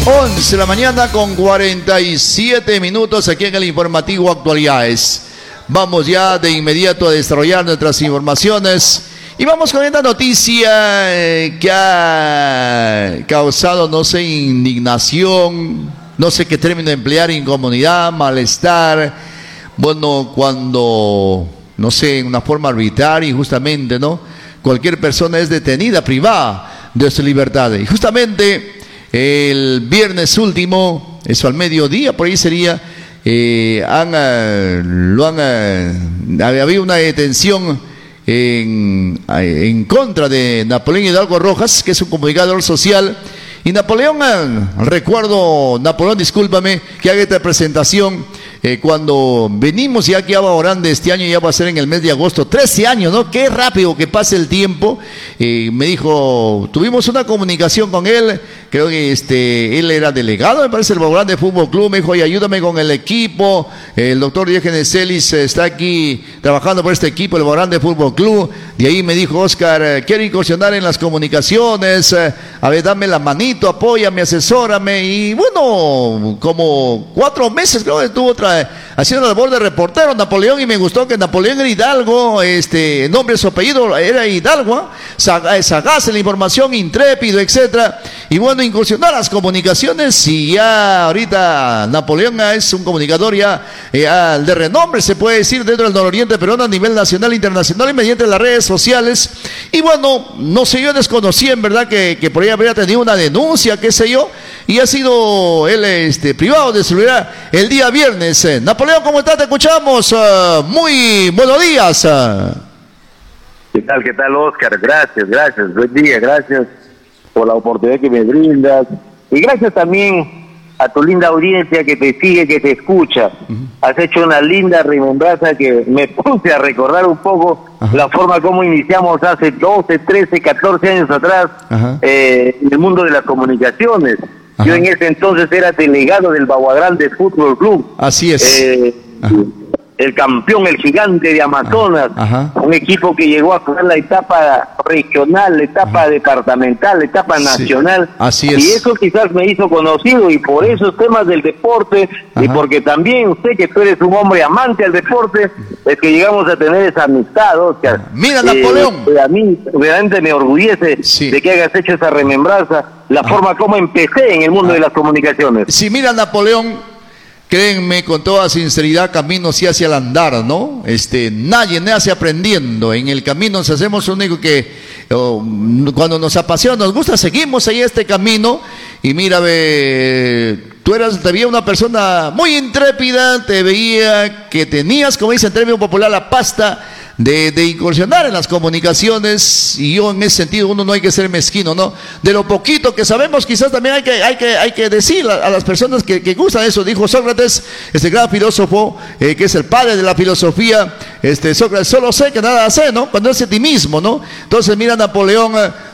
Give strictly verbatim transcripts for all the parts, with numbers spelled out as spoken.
once de la mañana con cuarenta y siete minutos aquí en el informativo Actualidades. Vamos ya de inmediato a desarrollar nuestras informaciones y vamos con esta noticia eh, que ha causado, no sé, indignación, no sé qué término emplear, incomodidad, malestar. Bueno, cuando, no sé, en una forma arbitraria, injustamente, ¿no? Cualquier persona es detenida, privada de su libertad. Y justamente el viernes último, eso al mediodía, por ahí sería, eh, han, uh, lo han, uh, había una detención en, en contra de Napoleón Hidalgo Rojas, que es un comunicador social. Y Napoleón, uh, recuerdo, Napoleón, discúlpame que haga esta presentación. Eh, cuando venimos ya aquí a Baorán este año, ya va a ser en el mes de agosto, trece años, ¿no? Qué rápido que pasa el tiempo. Eh, me dijo, tuvimos una comunicación con él, creo que este, él era delegado, me parece, el Baorán de Fútbol Club. Me dijo, oye, ayúdame con el equipo. El doctor Diógenes Celis está aquí trabajando por este equipo, el Baorán de Fútbol Club. De ahí me dijo, Oscar, quiero incursionar en las comunicaciones, a ver, dame la manito, apóyame, asesórame. Y bueno, como cuatro meses creo que estuvo otra haciendo la labor de reportero Napoleón, y me gustó que Napoleón era Hidalgo, este nombre, su apellido era Hidalgo, sagaz en la información, intrépido, etcétera. Y bueno, incursionó a las comunicaciones y ya ahorita Napoleón es un comunicador ya, ya de renombre, se puede decir, dentro del nororiente peruano a nivel nacional e internacional y mediante las redes sociales. Y bueno, no sé, yo desconocí en verdad que, que por ahí habría tenido una denuncia, qué sé yo, y ha sido él este, privado de su libertad el día viernes. Napoleón, ¿cómo estás? Te escuchamos. Uh, muy buenos días. Uh. ¿Qué tal, qué tal, Oscar? Gracias, gracias. Buen día, gracias por la oportunidad que me brindas. Y gracias también a tu linda audiencia que te sigue, que te escucha. Uh-huh. Has hecho una linda remembranza que me puse a recordar un poco uh-huh. la forma como iniciamos hace doce, trece, catorce años atrás uh-huh. eh, en el mundo de las comunicaciones. Ajá. Yo en ese entonces era delegado del Baguagrán de Fútbol Club. Así es. Eh, el campeón, el gigante de Amazonas. Ajá. Un equipo que llegó a jugar la etapa regional, la etapa Ajá. departamental, la etapa sí. nacional. Así es. Y eso quizás me hizo conocido, y por esos temas del deporte, Ajá. y porque también usted, que tú eres un hombre amante al deporte, es que llegamos a tener esa amistad, Oscar. Mira, Napoleón. Eh, a mí realmente me orgullece sí. de que hayas hecho esa remembranza, la Ajá. forma como empecé en el mundo Ajá. de las comunicaciones. Sí, mira, Napoleón, créenme, con toda sinceridad, camino sí hacia el andar, ¿no? Este, nadie nace aprendiendo. En el camino nos hacemos lo único que, oh, cuando nos apasiona, nos gusta, seguimos ahí este camino. Y mira, ve, tú eras, te veía una persona muy intrépida, te veía que tenías, como dice en término popular, la pasta De, de incursionar en las comunicaciones. Y yo en ese sentido, uno no hay que ser mezquino, ¿no? De lo poquito que sabemos, quizás también hay que, hay que, hay que decir a, a las personas que, que gustan eso. Dijo Sócrates, este gran filósofo, eh, que es el padre de la filosofía, este Sócrates, solo sé que nada sé, ¿no? Cuando es de ti mismo, ¿no? Entonces mira, Napoleón,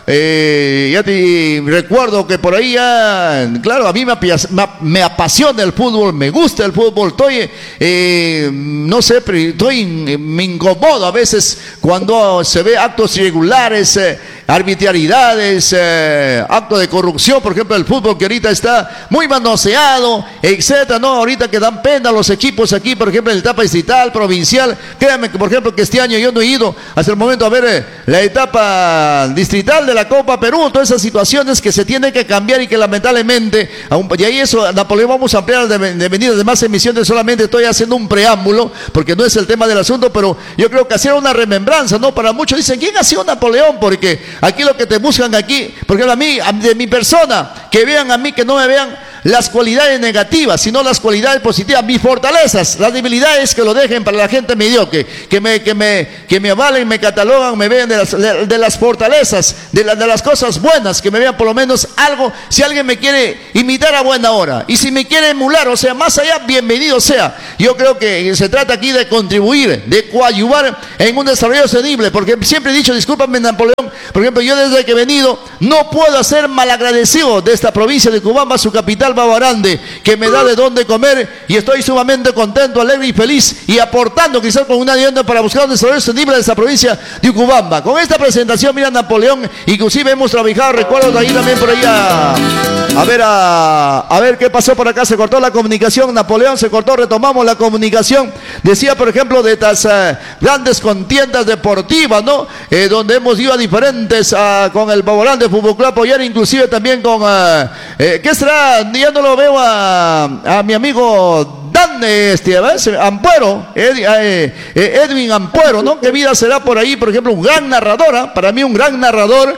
eh, ya te recuerdo que por ahí ya, claro, a mí me, me apasiona el fútbol, me gusta el fútbol, estoy, eh, no sé, estoy, me incomodo a veces cuando se ve actos irregulares, eh, arbitrariedades, eh, actos de corrupción, por ejemplo, el fútbol que ahorita está muy manoseado, etcétera, ¿no? Ahorita que dan pena los equipos aquí, por ejemplo, en la etapa distrital, provincial. Créanme que, por ejemplo, que este año yo no he ido hasta el momento a ver eh, la etapa distrital de la Copa Perú, todas esas situaciones que se tienen que cambiar y que lamentablemente, aún, y ahí eso, Napoleón, vamos a ampliar de, de venir de más emisiones, solamente estoy haciendo un preámbulo, porque no es el tema del asunto, pero yo creo que hacer una remembranza, ¿no? Para muchos dicen, ¿quién ha sido Napoleón? Porque aquí lo que te buscan aquí, porque a mí, de mi persona, que vean a mí, que no me vean las cualidades negativas, sino las cualidades positivas, mis fortalezas, las debilidades que lo dejen para la gente mediocre, que me, que me, que me avalen, me catalogan, me vean de las, de, de las fortalezas, de, la, de las cosas buenas, que me vean por lo menos algo, si alguien me quiere imitar a buena hora, y si me quiere emular, o sea, más allá, bienvenido sea. Yo creo que se trata aquí de contribuir, de coadyuvar en un desarrollo sostenible, porque siempre he dicho, discúlpame, Napoleón, por ejemplo, yo desde que he venido, no puedo ser malagradecido de esta provincia de Cubamba, su capital, Municipal Babo Grande, que me da de dónde comer y estoy sumamente contento, alegre y feliz y aportando quizás con una ayuda para buscar un desarrollo sostenible de esa provincia de Ucubamba. Con esta presentación, mira, Napoleón, inclusive hemos trabajado, recuerdo de ahí también por allá, a ver, a, a ver qué pasó por acá, se cortó la comunicación, Napoleón, se cortó, retomamos la comunicación, decía por ejemplo de estas uh, grandes contiendas deportivas, ¿no? Eh, donde hemos ido a diferentes, uh, con el Babo Grande Fútbol Club apoyar, inclusive también con, uh, eh, ¿qué será? Ya no lo veo a, a mi amigo Dan, este, Ampuero, Ed, eh, eh, Edwin Ampuero, ¿no? ¿Qué vida será por ahí? Por ejemplo, un gran narrador, para mí un gran narrador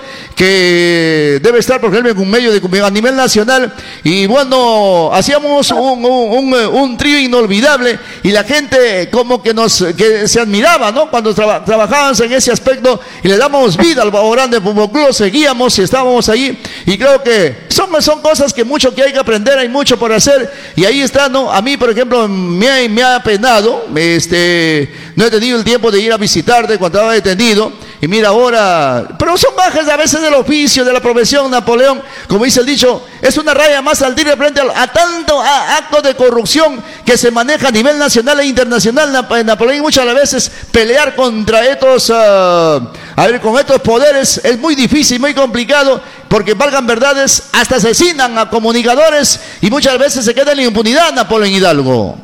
que debe estar, por ejemplo, en un medio de, a nivel nacional. Y bueno, hacíamos un, un, un, un trío inolvidable y la gente como que nos que se admiraba, ¿no? Cuando traba, trabajábamos en ese aspecto y le damos vida al Babo Grande Fútbol Club, seguíamos y estábamos ahí. Y creo que son, son cosas que mucho que hay que aprender, hay mucho por hacer. Y ahí está, ¿no? A mí, por ejemplo, me ha, me ha penado, este, no he tenido el tiempo de ir a visitarte cuando estaba detenido. Y mira ahora, pero son bajas a veces del oficio, de la profesión, Napoleón, como dice el dicho, es una raya más al tiro frente a, a tanto a, actos de corrupción que se maneja a nivel nacional e internacional, Napoleón, y muchas veces pelear contra estos, uh, a ver, con estos poderes es muy difícil, muy complicado, porque valgan verdades, hasta asesinan a comunicadores y muchas veces se queda en la impunidad, Napoleón Hidalgo.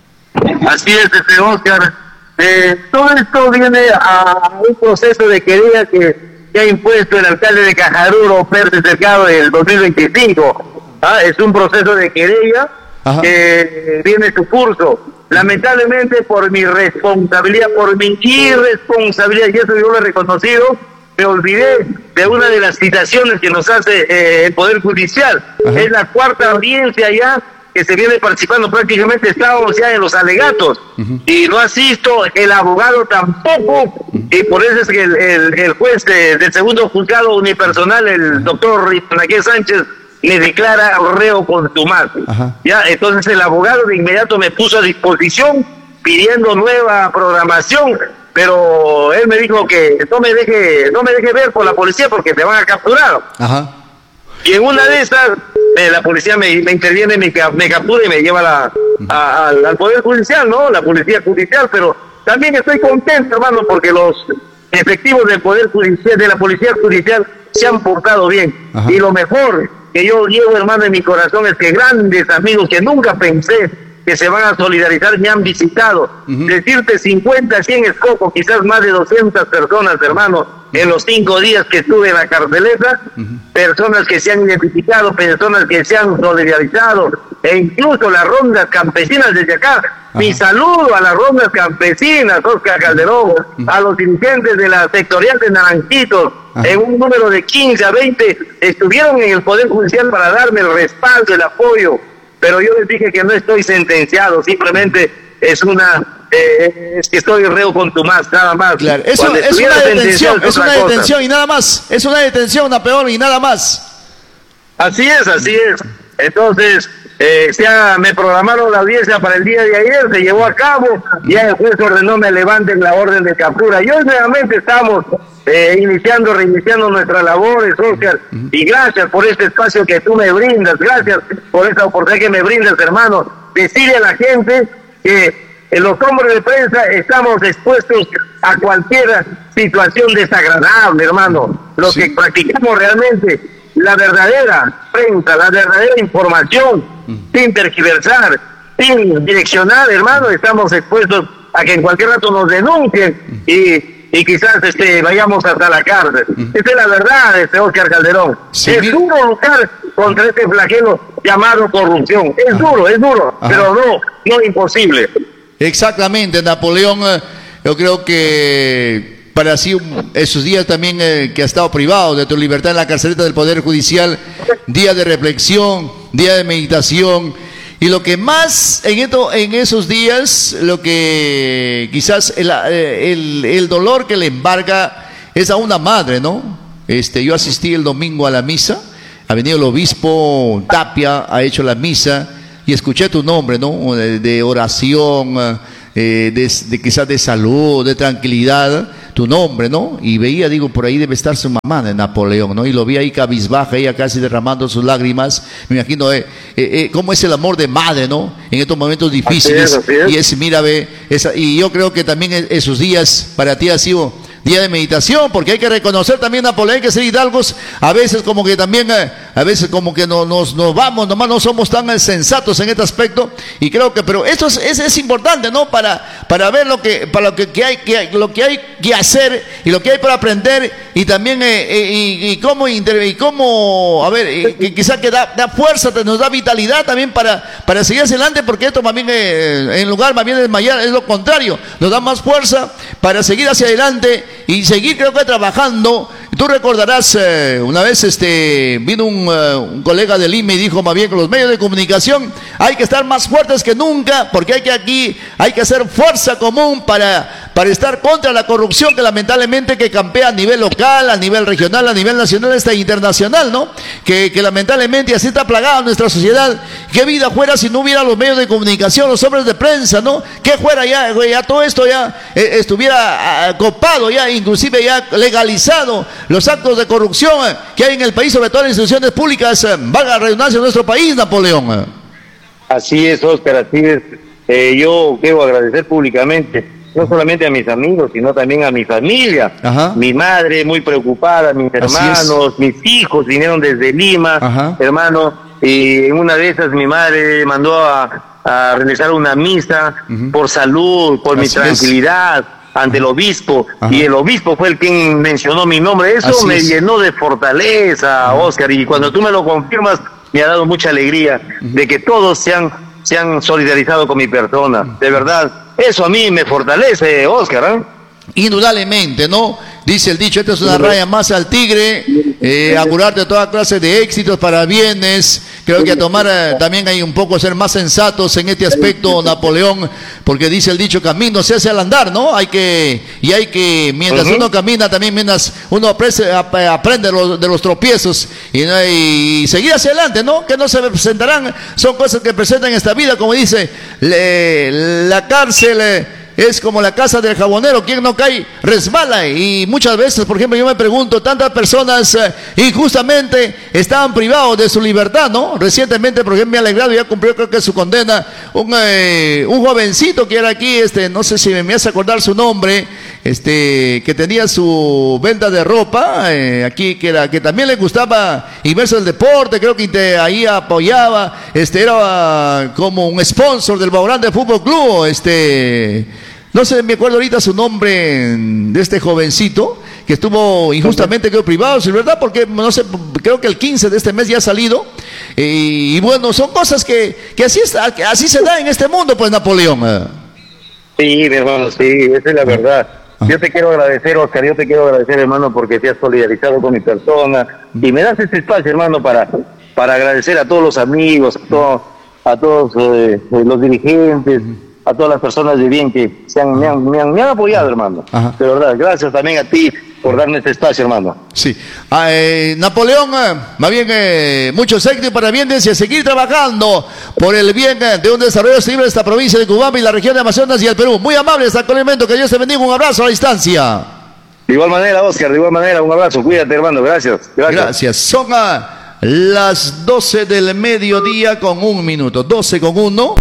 Así es, este Oscar. Eh, todo esto viene a un proceso de querella que, que ha impuesto el alcalde de Cajaruro, Pérez Delgado, en el dos mil veinticinco. ¿Ah? Es un proceso de querella Ajá. que viene su curso. Lamentablemente, por mi responsabilidad, por mi irresponsabilidad, y eso yo lo he reconocido, me olvidé de una de las citaciones que nos hace eh, el Poder Judicial. Ajá. Es la cuarta audiencia ya que se viene participando, prácticamente estábamos ya en los alegatos, uh-huh. y no asisto, el abogado tampoco, uh-huh. y por eso es que el, el, el juez de, del segundo juzgado unipersonal, el uh-huh. doctor Ritanaque Sánchez, me declara reo contumaz. Uh-huh. Ya, entonces el abogado de inmediato me puso a disposición, pidiendo nueva programación, pero él me dijo que no me deje, no me deje ver por la policía porque te van a capturar. Uh-huh. Y en una de estas, eh, la policía me, me interviene, me, me captura y me lleva la, a, a, al Poder Judicial, ¿no? La Policía Judicial, pero también estoy contento, hermano, porque los efectivos del Poder Judicial, de la Policía Judicial, se han portado bien. Ajá. Y lo mejor que yo llevo, hermano, en mi corazón es que grandes amigos que nunca pensé que se van a solidarizar me han visitado. Uh-huh. Decirte cincuenta, cien escopos, quizás más de doscientas personas, hermano, en los cinco días que estuve en la carceleta, uh-huh. personas que se han identificado, personas que se han solidarizado, e incluso las rondas campesinas desde acá. Uh-huh. Mi saludo a las rondas campesinas, Oscar Calderón, uh-huh. a los dirigentes de la sectorial de Naranjitos, uh-huh. en un número de quince a veinte, estuvieron en el Poder Judicial para darme el respaldo, el apoyo. Pero yo les dije que no estoy sentenciado, simplemente es una, eh, es que estoy reo contumaz, nada más. Claro, eso es una detención, es una detención y nada más, es una detención, Napoleón, y nada más. Así es, así es. Entonces, eh, ya me programaron la audiencia para el día de ayer, se llevó a cabo, ya el juez ordenó me levanten la orden de captura. Y hoy nuevamente estamos eh, iniciando, reiniciando nuestras labores, Oscar, uh-huh. y gracias por este espacio que tú me brindas, gracias por esta oportunidad que me brindas, hermano. Decirle a la gente que en los hombres de prensa estamos expuestos a cualquier situación desagradable, hermano. Los sí. que practicamos realmente la verdadera prensa, la verdadera información, uh-huh. sin tergiversar, sin direccionar, hermano, estamos expuestos a que en cualquier rato nos denuncien uh-huh. y y quizás este vayamos hasta la cárcel. Uh-huh. Esa es la verdad, este Oscar Calderón. Sí, es duro luchar contra este flagelo llamado corrupción. Es Ajá. duro, es duro, Ajá. pero no, no imposible. Exactamente, Napoleón. Yo creo que para así esos días también eh, que has estado privado de tu libertad en la carceleta del Poder Judicial, día de reflexión, día de meditación. Y lo que más en, esto, en esos días, lo que quizás el, el, el dolor que le embarga es a una madre, ¿no? Este, yo asistí el domingo a la misa, ha venido el obispo Tapia, ha hecho la misa y escuché tu nombre, ¿no? De, de oración, eh, de, de quizás de salud, de tranquilidad, tu nombre, ¿no? Y veía, digo, por ahí debe estar su mamá de Napoleón, ¿no? Y lo vi ahí cabizbaja, ella casi derramando sus lágrimas. Me imagino eh, eh, eh, cómo es el amor de madre, ¿no? En estos momentos difíciles. Así es, así es. Y es, mira, ve, esa, y yo creo que también esos días para ti ha sido día de meditación, porque hay que reconocer también, Napoleón, hay que ser hidalgos, a veces como que también, eh, a veces como que no, nos, nos vamos, nomás no somos tan eh, sensatos en este aspecto, y creo que, pero esto es, es, es importante, ¿no? Para, para ver lo que, para lo que, que hay, que, lo que hay que hacer, y lo que hay para aprender, y también, eh, eh, y, y cómo, inter, y cómo, a ver, eh, que quizá que da, da fuerza, nos da vitalidad también para, para seguir hacia adelante, porque esto más bien, eh, en lugar más bien de desmayar, es lo contrario, nos da más fuerza para seguir hacia adelante, y seguir, creo que trabajando. Tú recordarás, eh, una vez este vino un, uh, un colega del I M E y dijo más bien que los medios de comunicación hay que estar más fuertes que nunca, porque hay que aquí, hay que hacer fuerza común para, para estar contra la corrupción que lamentablemente que campea a nivel local, a nivel regional, a nivel nacional, hasta internacional, ¿no? Que, que lamentablemente así está plagada nuestra sociedad. ¿Qué vida fuera si no hubiera los medios de comunicación, los hombres de prensa, ¿no? ¿Qué fuera ya, ya todo esto ya eh, estuviera uh, copado, ya inclusive ya legalizado los actos de corrupción eh, que hay en el país, sobre todo en las instituciones públicas, eh, valga la redundancia en nuestro país, Napoleón? Así es, Oscar, así es. Eh, yo quiero agradecer públicamente, no solamente a mis amigos, sino también a mi familia. Ajá. Mi madre muy preocupada, mis hermanos, mis hijos vinieron desde Lima, Ajá. hermano, y en una de esas mi madre mandó a, a realizar una misa uh-huh. por salud, por Así mi tranquilidad. Es. Ante el obispo, Ajá. y el obispo fue el quien mencionó mi nombre. Eso Así me es. llenó de fortaleza, Ajá. Oscar, y cuando tú me lo confirmas, me ha dado mucha alegría Ajá. de que todos se han, se han solidarizado con mi persona. De verdad, eso a mí me fortalece, Oscar, ¿eh? Indudablemente, ¿no? Dice el dicho, esta es una raya más al tigre, eh, augurarte toda clase de éxitos, para bienes. Creo que a tomar eh, también hay un poco ser más sensatos en este aspecto, Napoleón, porque dice el dicho, camino se hace al andar, ¿no? Hay que, y hay que, mientras uh-huh. uno camina, también mientras uno aprende, aprende los, de los tropiezos y, y seguir hacia adelante, ¿no? Que no se presentarán, son cosas que presentan en esta vida, como dice, le, la cárcel... Eh, es como la casa del jabonero, quien no cae resbala. Y muchas veces, por ejemplo, yo me pregunto, tantas personas eh, injustamente estaban privados de su libertad, ¿no? Recientemente, por ejemplo, me ha alegrado, ya cumplió creo que su condena, un, eh, un jovencito que era aquí, este, no sé si me hace acordar su nombre, este, que tenía su venta de ropa, eh, aquí, que era, que también le gustaba inmerso el deporte, creo que te, ahí apoyaba, este, era como un sponsor del Baurán Fútbol Club, este, no sé, me acuerdo ahorita su nombre de este jovencito que estuvo injustamente quedó privado, ¿sí, verdad? Porque, no sé, creo que el quince de este mes ya ha salido, eh, y bueno, son cosas que, que así, está, que así se da en este mundo, pues, Napoleón. Sí, mi hermano, sí, esa es la verdad. Yo te quiero agradecer, Oscar, yo te quiero agradecer, hermano, porque te has solidarizado con mi persona y me das este espacio, hermano, para, para agradecer a todos los amigos, a, todo, a todos eh, los dirigentes, a todas las personas de bien que se han, me, han, me, han, me han apoyado, hermano. Ajá. De verdad, gracias también a ti por darme este espacio, hermano. Sí. Ah, eh, Napoleón, eh, más bien, eh, muchos éxitos para Vienes y a seguir trabajando por el bien eh, de un desarrollo sostenible de esta provincia de Cubamba y la región de Amazonas y el Perú. Muy amable hasta el momento, que Dios te bendiga, un abrazo a la distancia. De igual manera, Oscar, de igual manera, un abrazo, cuídate, hermano, gracias. Gracias. Gracias. Son a las doce del mediodía con un minuto, doce con uno.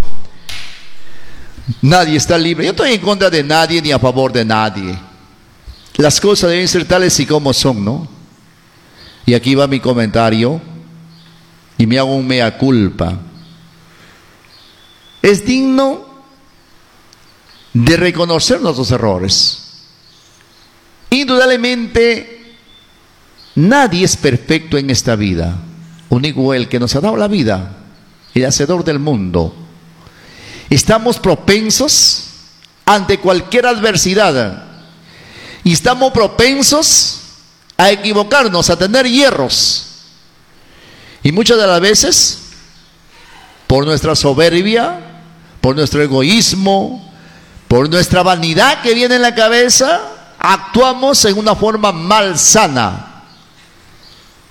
Nadie está libre. Yo estoy en contra de nadie ni a favor de nadie. Las cosas deben ser tales y como son, ¿no? Y aquí va mi comentario y me hago un mea culpa. Es digno de reconocer nuestros errores. Indudablemente nadie es perfecto en esta vida. Único el que nos ha dado la vida, el hacedor del mundo. Estamos propensos ante cualquier adversidad y estamos propensos a equivocarnos, a tener hierros, y muchas de las veces por nuestra soberbia, por nuestro egoísmo, por nuestra vanidad que viene en la cabeza, actuamos en una forma malsana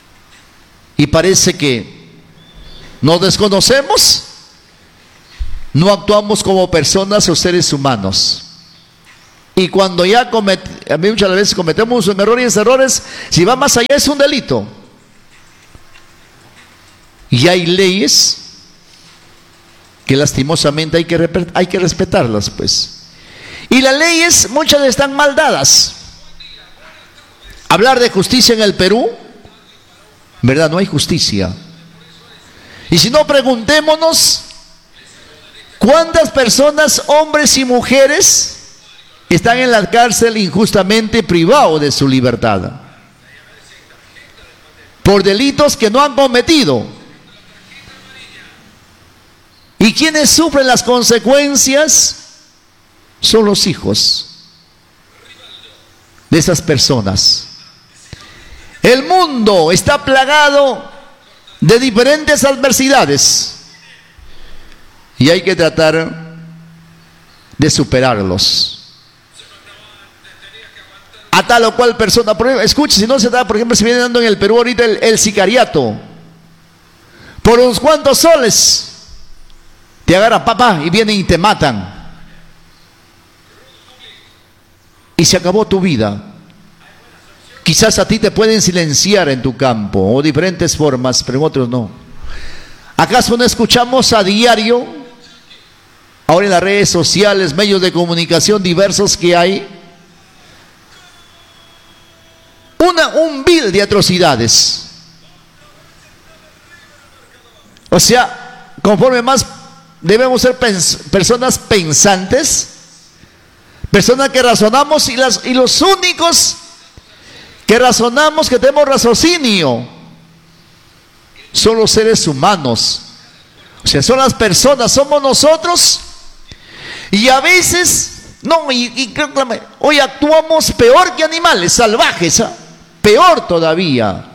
y parece que nos desconocemos no actuamos como personas o seres humanos. Y cuando ya comet, a mí muchas veces cometemos un error, y esos errores, si va más allá, es un delito. Y hay leyes que lastimosamente hay que, hay que respetarlas, pues. Y las leyes muchas están mal dadas. Hablar de justicia en el Perú, ¿verdad? No hay justicia. Y si no, preguntémonos cuántas personas, hombres y mujeres, están en la cárcel injustamente privados de su libertad por delitos que no han cometido. Y quienes sufren las consecuencias son los hijos de esas personas. El mundo está plagado de diferentes adversidades y hay que tratar de superarlos. A tal o cual persona, por ejemplo, escuche, si no se da, por ejemplo, se viene dando en el Perú ahorita el, el sicariato. Por unos cuantos soles te agarran, papá, y vienen y te matan. Y se acabó tu vida. Quizás a ti te pueden silenciar en tu campo, o diferentes formas, pero en otros no. ¿Acaso no escuchamos a diario, ahora en las redes sociales, medios de comunicación diversos que hay, una, un vil de atrocidades? O sea, conforme más debemos ser pens personas pensantes, personas que razonamos, y, las, y los únicos que razonamos, que tenemos raciocinio, son los seres humanos. O sea, son las personas, somos nosotros. Y a veces, no, y, y hoy actuamos peor que animales salvajes, ¿eh? Peor todavía.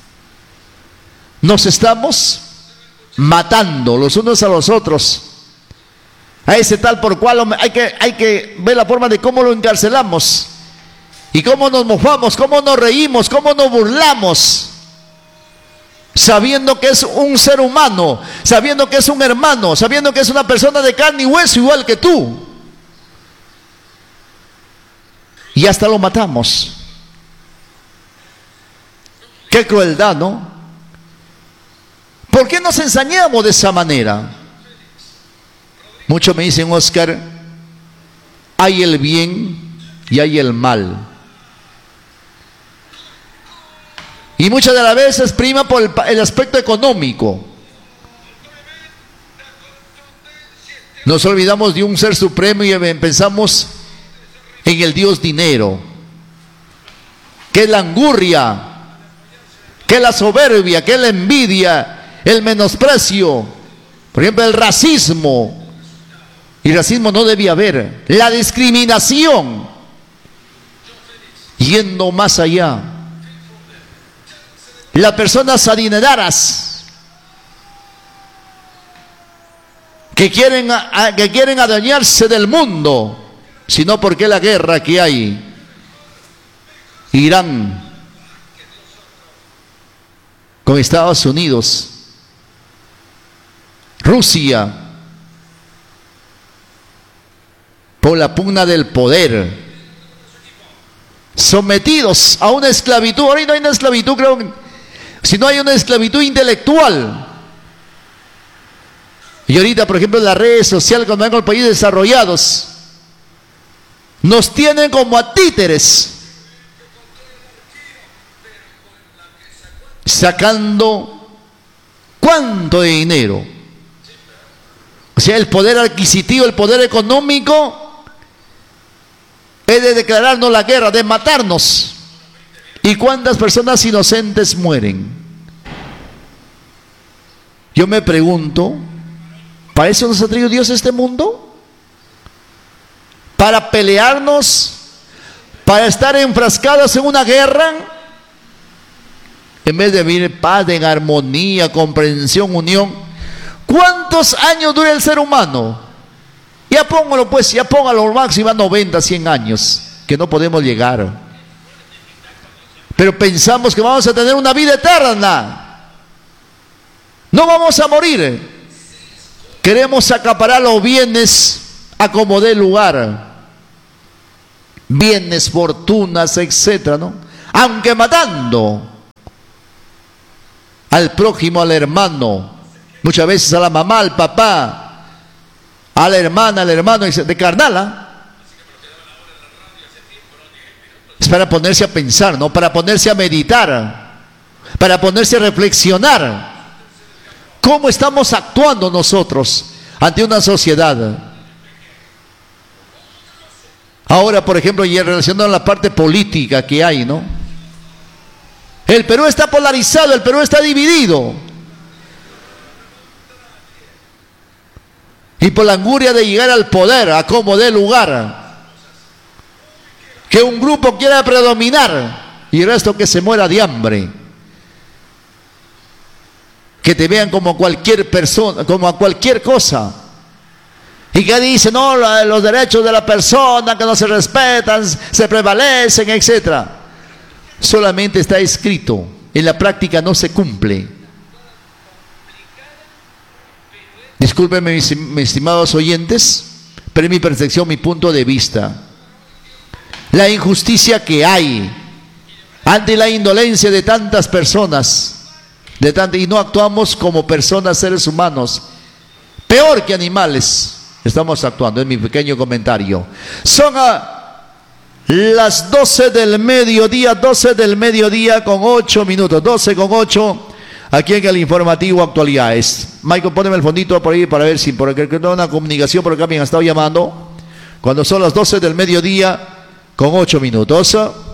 Nos estamos matando los unos a los otros. A ese tal por cual hay que, hay que ver la forma de cómo lo encarcelamos, y cómo nos mofamos, cómo nos reímos, cómo nos burlamos, sabiendo que es un ser humano, sabiendo que es un hermano, sabiendo que es una persona de carne y hueso igual que tú, y hasta lo matamos. Qué crueldad, ¿no? ¿Por qué nos ensañamos de esa manera? Muchos me dicen, Oscar, hay el bien y hay el mal. Y muchas de las veces prima por el, el aspecto económico. Nos olvidamos de un ser supremo y pensamos en el Dios dinero, que es la angurria, que es la soberbia, que es la envidia, el menosprecio, por ejemplo el racismo. Y racismo no debía haber. La discriminación, yendo más allá. Las personas adineradas que quieren, a, que quieren adueñarse del mundo, sino porque la guerra que hay. Irán con Estados Unidos, Rusia, por la pugna del poder, sometidos a una esclavitud. Ahora no hay una esclavitud, creo, sino hay una esclavitud intelectual. Y ahorita, por ejemplo, en las redes sociales, cuando ven con los países desarrollados, nos tienen como a títeres, sacando cuánto de dinero. O sea, el poder adquisitivo, el poder económico, es de declararnos la guerra, de matarnos. ¿Y cuántas personas inocentes mueren? Yo me pregunto, ¿para eso nos ha traído Dios a este mundo? ¿Para pelearnos? ¿Para estar enfrascados en una guerra? En vez de vivir en paz, en armonía, comprensión, unión. ¿Cuántos años dura el ser humano? Ya póngalo pues, ya póngalo máximo a noventa, cien años, que no podemos llegar. Pero pensamos que vamos a tener una vida eterna. No vamos a morir. Queremos acaparar los bienes a como dé lugar. Bienes, fortunas, etcétera, ¿no? Aunque matando al prójimo, al hermano, muchas veces a la mamá, al papá, a la hermana, al hermano, de carnala. Es para ponerse a pensar, ¿no? Para ponerse a meditar, para ponerse a reflexionar. ¿Cómo estamos actuando nosotros ante una sociedad? Ahora, por ejemplo, y relacionado a la parte política que hay, ¿no? El Perú está polarizado, el Perú está dividido. Y por la anguria de llegar al poder, a como dé lugar, que un grupo quiera predominar y el resto que se muera de hambre. Que te vean como cualquier persona, como a cualquier cosa. Y que dice, no, los derechos de la persona que no se respetan, se prevalecen, etcétera. Solamente está escrito, en la práctica no se cumple. Discúlpenme, mis, mis estimados oyentes, pero es mi percepción, mi punto de vista. La injusticia que hay ante la indolencia de tantas personas, de tant- y no actuamos como personas, seres humanos, peor que animales estamos actuando, es mi pequeño comentario. Son a las doce del mediodía, doce del mediodía con ocho minutos, doce con ocho, aquí en el informativo Actualidades. Michael, poneme el fondito por ahí para ver si, porque no hay una comunicación, por acá me han estado llamando, cuando son las doce del mediodía con ocho minutos.